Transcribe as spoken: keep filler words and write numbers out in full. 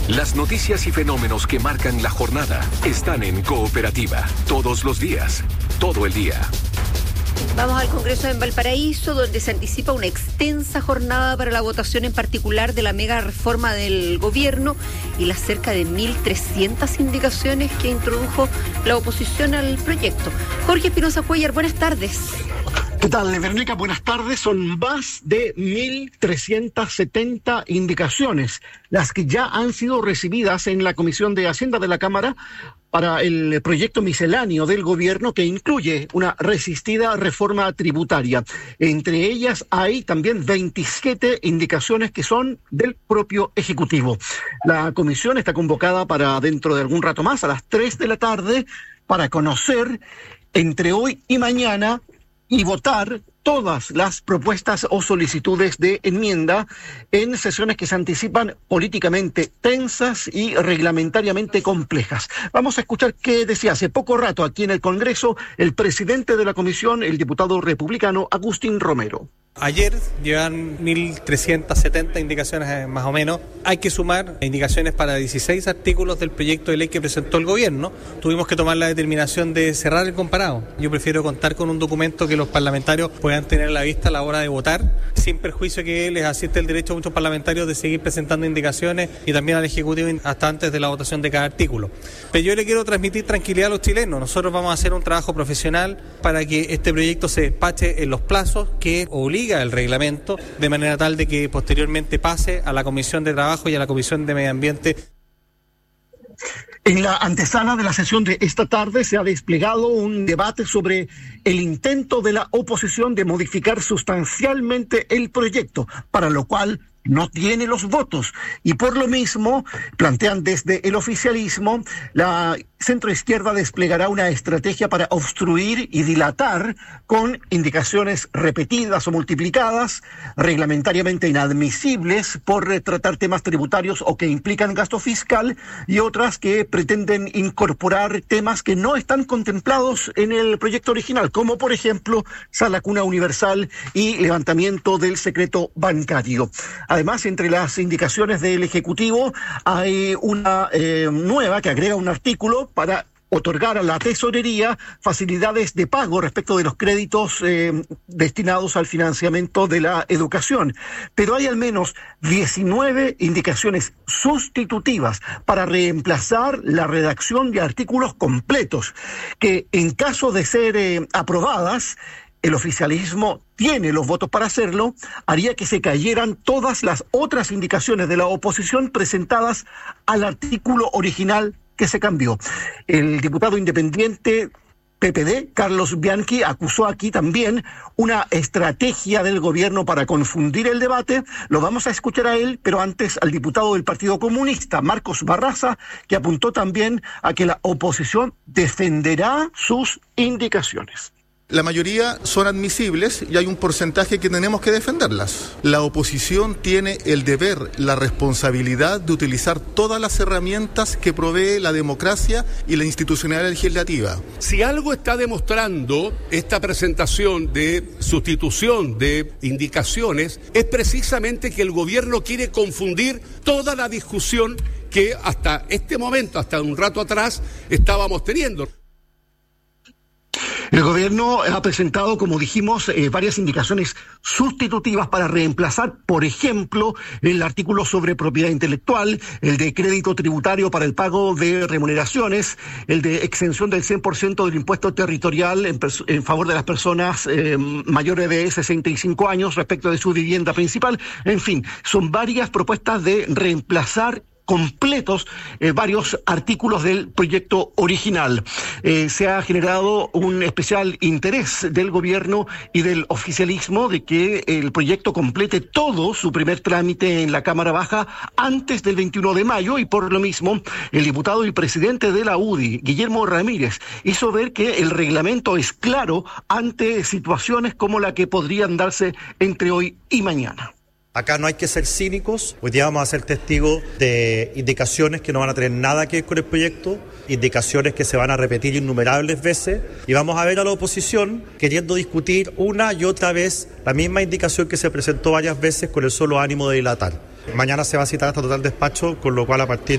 Las noticias y fenómenos que marcan la jornada están en Cooperativa. Todos los días, todo el día. Vamos al Congreso en Valparaíso, donde se anticipa una extensa jornada para la votación en particular de la mega reforma del gobierno y las cerca de mil trescientas indicaciones que introdujo la oposición al proyecto. Jorge Espinosa Cuellar, buenas tardes. ¿Qué tal, Verónica? Buenas tardes. Son más de mil trescientas setenta indicaciones las que ya han sido recibidas en la Comisión de Hacienda de la Cámara para el proyecto misceláneo del gobierno que incluye una resistida reforma tributaria. Entre ellas hay también veintisiete indicaciones que son del propio Ejecutivo. La comisión está convocada para dentro de algún rato más, a las tres de la tarde, para conocer entre hoy y mañana y votar todas las propuestas o solicitudes de enmienda en sesiones que se anticipan políticamente tensas y reglamentariamente complejas. Vamos a escuchar qué decía hace poco rato aquí en el Congreso el presidente de la comisión, el diputado republicano Agustín Romero. Ayer llevan mil trescientas setenta indicaciones más o menos. Hay que sumar indicaciones para dieciséis artículos del proyecto de ley que presentó el gobierno. Tuvimos que tomar la determinación de cerrar el comparado. Yo prefiero contar con un documento que los parlamentarios puedan tener a la vista a la hora de votar, sin perjuicio que les asiste el derecho a muchos parlamentarios de seguir presentando indicaciones y también al Ejecutivo hasta antes de la votación de cada artículo. Pero yo le quiero transmitir tranquilidad a los chilenos. Nosotros vamos a hacer un trabajo profesional para que este proyecto se despache en los plazos que obliga el reglamento, de manera tal de que posteriormente pase a la Comisión de Trabajo y a la Comisión de Medio Ambiente. En la antesala de la sesión de esta tarde se ha desplegado un debate sobre el intento de la oposición de modificar sustancialmente el proyecto, para lo cual no tiene los votos, y por lo mismo plantean desde el oficialismo la centroizquierda desplegará una estrategia para obstruir y dilatar con indicaciones repetidas o multiplicadas, reglamentariamente inadmisibles por tratar temas tributarios o que implican gasto fiscal, y otras que pretenden incorporar temas que no están contemplados en el proyecto original, como por ejemplo sala cuna universal y levantamiento del secreto bancario. Además, entre las indicaciones del Ejecutivo hay una eh, nueva que agrega un artículo para otorgar a la tesorería facilidades de pago respecto de los créditos eh, destinados al financiamiento de la educación. Pero hay al menos diecinueve indicaciones sustitutivas para reemplazar la redacción de artículos completos que, en caso de ser eh, aprobadas, el oficialismo tiene los votos para hacerlo, haría que se cayeran todas las otras indicaciones de la oposición presentadas al artículo original que se cambió. El diputado independiente P P D, Carlos Bianchi, acusó aquí también una estrategia del gobierno para confundir el debate. Lo vamos a escuchar a él, pero antes al diputado del Partido Comunista, Marcos Barraza, que apuntó también a que la oposición defenderá sus indicaciones. La mayoría son admisibles y hay un porcentaje que tenemos que defenderlas. La oposición tiene el deber, la responsabilidad de utilizar todas las herramientas que provee la democracia y la institucionalidad legislativa. Si algo está demostrando esta presentación de sustitución de indicaciones, es precisamente que el gobierno quiere confundir toda la discusión que hasta este momento, hasta un rato atrás, estábamos teniendo. El gobierno ha presentado, como dijimos, eh, varias indicaciones sustitutivas para reemplazar, por ejemplo, el artículo sobre propiedad intelectual, el de crédito tributario para el pago de remuneraciones, el de exención del cien por ciento del impuesto territorial en, en favor de las personas eh, mayores de sesenta y cinco años respecto de su vivienda principal. En fin, son varias propuestas de reemplazar completos eh, varios artículos del proyecto original. Eh, se ha generado un especial interés del gobierno y del oficialismo de que el proyecto complete todo su primer trámite en la Cámara Baja antes del veintiuno de mayo, y por lo mismo el diputado y presidente de la U D I, Guillermo Ramírez, hizo ver que el reglamento es claro ante situaciones como la que podrían darse entre hoy y mañana. Acá no hay que ser cínicos. Hoy día vamos a ser testigos de indicaciones que no van a tener nada que ver con el proyecto, indicaciones que se van a repetir innumerables veces, y vamos a ver a la oposición queriendo discutir una y otra vez la misma indicación que se presentó varias veces con el solo ánimo de dilatar. Mañana se va a citar hasta total despacho, con lo cual a partir